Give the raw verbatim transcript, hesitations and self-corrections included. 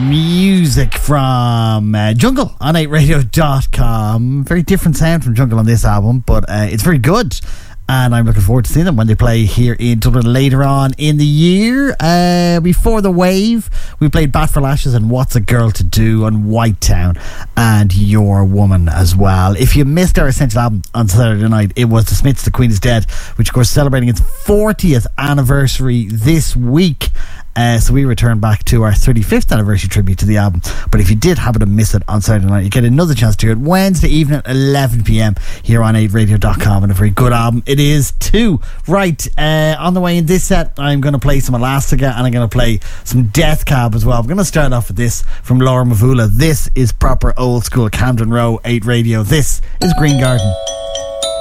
Music from uh, Jungle on eight radio dot com. Very different sound from Jungle on this album, but uh, it's very good. And I'm looking forward to seeing them when they play here in Dublin later on in the year. Uh, before the Wave, we played Bat for Lashes and What's a Girl to Do on White Town and Your Woman as well. If you missed our Essential album on Saturday night, it was The Smiths' The Queen is Dead, which of course is celebrating its fortieth anniversary this week. Uh, so we return back to our thirty-fifth anniversary tribute to the album. But if you did happen to miss it on Saturday night, you get another chance to hear it Wednesday evening at eleven p.m. here on eight radio dot com, and a very good album it is too. Right, uh, on the way in this set, I'm going to play some Elastica and I'm going to play some Death Cab as well. I'm going to start off with this from Laura Mvula. This is proper old school Camden Row eight Radio. This is Green Garden.